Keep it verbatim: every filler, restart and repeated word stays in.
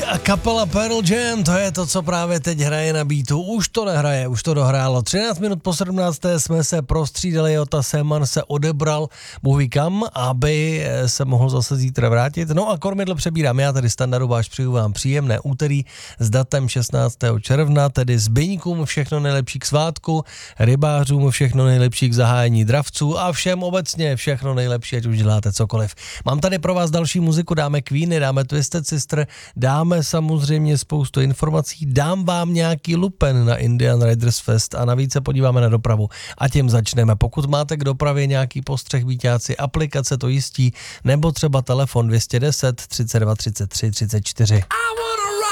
a kapela Pearl Jam, to je to, co právě teď hraje na beatu. Už to nehraje, už to dohrálo. třináct minut po sedmnácté jsme se prostřídali, Jota Seman se odebral, Bůh ví kam, aby se mohl zase zítra vrátit. No a kormidlo přebírám já, tedy Standardu váš, přeju vám příjemné úterý s datem šestnáctého června, tedy zbyňkům všechno nejlepší k svátku, rybářům všechno nejlepší k zahájení dravců a všem obecně všechno nejlepší, ať už děláte cokoliv. Mám tady pro vás další muziku, dáme Queeny, dáme Twisted Sister, dáme samozřejmě spoustu informací, dám vám nějaký lupen na Indian Riders Fest a navíc se podíváme na dopravu. A tím začneme. Pokud máte k dopravě nějaký postřeh, víťáci, aplikace to jistí, nebo třeba telefon dvě stě deset, třicet dva, třicet tři, třicet čtyři.